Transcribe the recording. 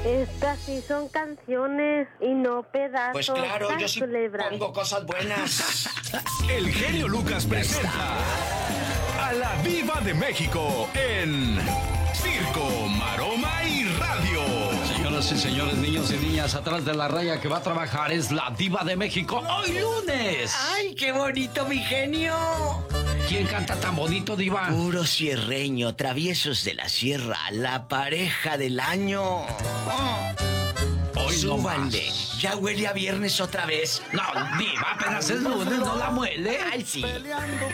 Estas sí son canciones y no pedazos. Pues claro, yo sí pongo cosas buenas. El genio Lucas presenta a la Diva de México en Circo, Maroma y Radio. Señoras y señores, niños y niñas, atrás de la raya que va a trabajar es la Diva de México hoy lunes. ¡Ay, qué bonito, mi genio! ¿Quién canta tan bonito, Diva? Puro cierreño, traviesos de la sierra, la pareja del año. Hoy no más. Súbanle, ya huele a viernes otra vez. No, Diva, apenas es lunes, no la muele. Ay, sí.